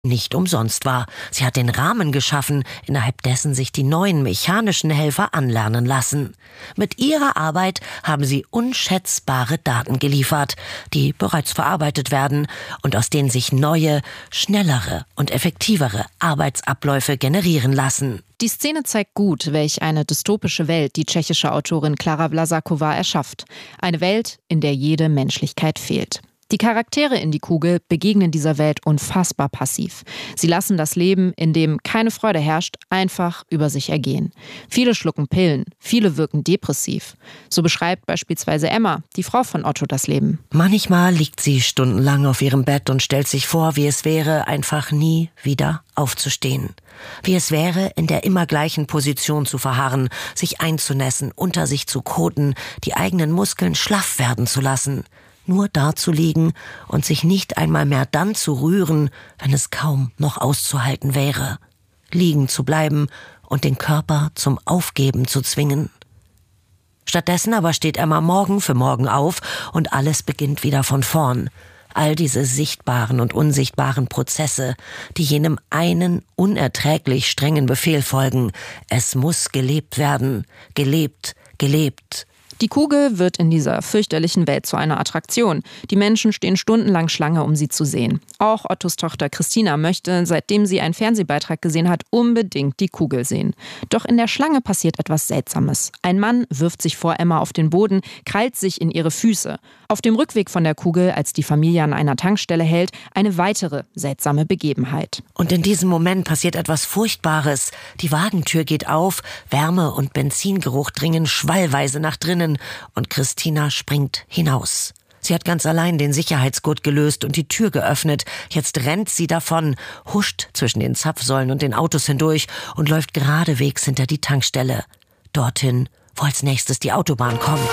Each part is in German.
nicht umsonst war. Sie hat den Rahmen geschaffen, innerhalb dessen sich die neuen mechanischen Helfer anlernen lassen. Mit ihrer Arbeit haben sie unschätzbare Daten geliefert, die bereits verarbeitet werden und aus denen sich neue, schnellere und effektivere Arbeitsabläufe generieren lassen. Die Szene zeigt gut, welch eine dystopische Welt die tschechische Autorin Klara Vlasakova erschafft. Eine Welt, in der jede Menschlichkeit fehlt. Die Charaktere in Die Kugel begegnen dieser Welt unfassbar passiv. Sie lassen das Leben, in dem keine Freude herrscht, einfach über sich ergehen. Viele schlucken Pillen, viele wirken depressiv. So beschreibt beispielsweise Emma, die Frau von Otto, das Leben. Manchmal liegt sie stundenlang auf ihrem Bett und stellt sich vor, wie es wäre, einfach nie wieder aufzustehen. Wie es wäre, in der immer gleichen Position zu verharren, sich einzunässen, unter sich zu koten, die eigenen Muskeln schlaff werden zu lassen. Nur dazulegen und sich nicht einmal mehr dann zu rühren, wenn es kaum noch auszuhalten wäre. Liegen zu bleiben und den Körper zum Aufgeben zu zwingen. Stattdessen aber steht Emma Morgen für Morgen auf und alles beginnt wieder von vorn. All diese sichtbaren und unsichtbaren Prozesse, die jenem einen unerträglich strengen Befehl folgen. Es muss gelebt werden. Gelebt, gelebt. Die Kugel wird in dieser fürchterlichen Welt zu einer Attraktion. Die Menschen stehen stundenlang Schlange, um sie zu sehen. Auch Ottos Tochter Christina möchte, seitdem sie einen Fernsehbeitrag gesehen hat, unbedingt die Kugel sehen. Doch in der Schlange passiert etwas Seltsames. Ein Mann wirft sich vor Emma auf den Boden, krallt sich in ihre Füße. Auf dem Rückweg von der Kugel, als die Familie an einer Tankstelle hält, eine weitere seltsame Begebenheit. Und in diesem Moment passiert etwas Furchtbares. Die Wagentür geht auf, Wärme und Benzingeruch dringen schwallweise nach drinnen und Christina springt hinaus. Sie hat ganz allein den Sicherheitsgurt gelöst und die Tür geöffnet. Jetzt rennt sie davon, huscht zwischen den Zapfsäulen und den Autos hindurch und läuft geradewegs hinter die Tankstelle. Dorthin, wo als nächstes die Autobahn kommt.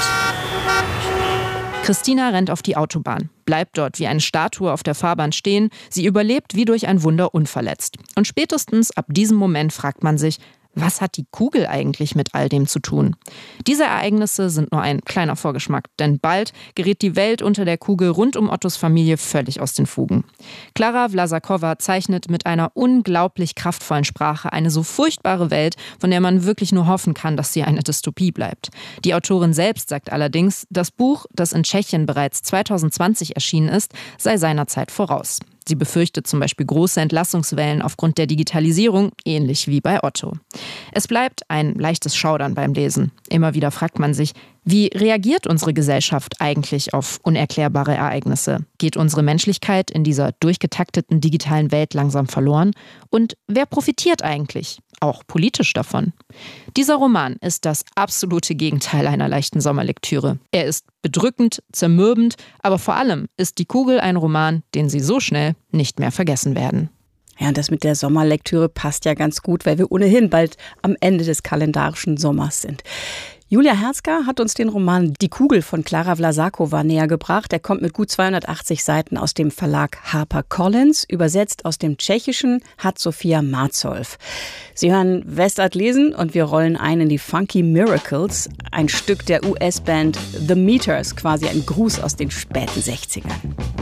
Christina rennt auf die Autobahn, bleibt dort wie eine Statue auf der Fahrbahn stehen. Sie überlebt wie durch ein Wunder unverletzt. Und spätestens ab diesem Moment fragt man sich, was hat die Kugel eigentlich mit all dem zu tun? Diese Ereignisse sind nur ein kleiner Vorgeschmack, denn bald gerät die Welt unter der Kugel rund um Ottos Familie völlig aus den Fugen. Klara Vlasakova zeichnet mit einer unglaublich kraftvollen Sprache eine so furchtbare Welt, von der man wirklich nur hoffen kann, dass sie eine Dystopie bleibt. Die Autorin selbst sagt allerdings, das Buch, das in Tschechien bereits 2020 erschienen ist, sei seiner Zeit voraus. Sie befürchtet zum Beispiel große Entlassungswellen aufgrund der Digitalisierung, ähnlich wie bei Otto. Es bleibt ein leichtes Schaudern beim Lesen. Immer wieder fragt man sich, wie reagiert unsere Gesellschaft eigentlich auf unerklärbare Ereignisse? Geht unsere Menschlichkeit in dieser durchgetakteten digitalen Welt langsam verloren? Und wer profitiert eigentlich, auch politisch davon? Dieser Roman ist das absolute Gegenteil einer leichten Sommerlektüre. Er ist bedrückend, zermürbend, aber vor allem ist Die Kugel ein Roman, den Sie so schnell nicht mehr vergessen werden. Ja, und das mit der Sommerlektüre passt ja ganz gut, weil wir ohnehin bald am Ende des kalendarischen Sommers sind. Julia Herzka hat uns den Roman Die Kugel von Klara Vlasakova näher gebracht. Er kommt mit gut 280 Seiten aus dem Verlag HarperCollins. Übersetzt aus dem Tschechischen hat Sophia Marzow. Sie hören Westart lesen und wir rollen ein in die Funky Miracles, ein Stück der US-Band The Meters, quasi ein Gruß aus den späten 60ern.